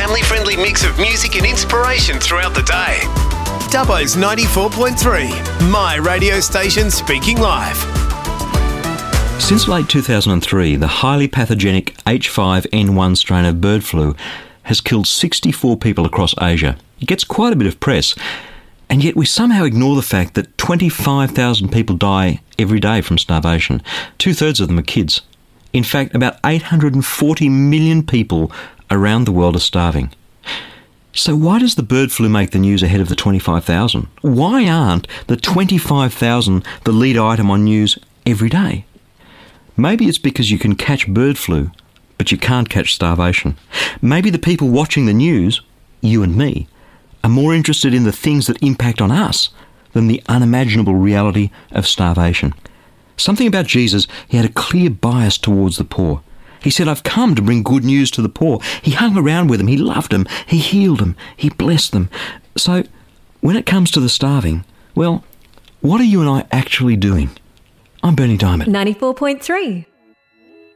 family-friendly mix of music and inspiration throughout the day. Dubbo's 94.3, my radio station speaking live. Since late 2003, the highly pathogenic H5N1 strain of bird flu has killed 64 people across Asia. It gets quite a bit of press, and yet we somehow ignore the fact that 25,000 people die every day from starvation. 2/3 of them are kids. In fact, about 840 million people around the world are starving. So why does the bird flu make the news ahead of the 25,000? Why aren't the 25,000 the lead item on news every day? Maybe it's because you can catch bird flu, but you can't catch starvation. Maybe the people watching the news, you and me, are more interested in the things that impact on us than the unimaginable reality of starvation. Something about Jesus, he had a clear bias towards the poor. He said, I've come to bring good news to the poor. He hung around with them, he loved them, he healed them, he blessed them. So, when it comes to the starving, well, what are you and I actually doing? I'm Bernie Diamond. 94.3.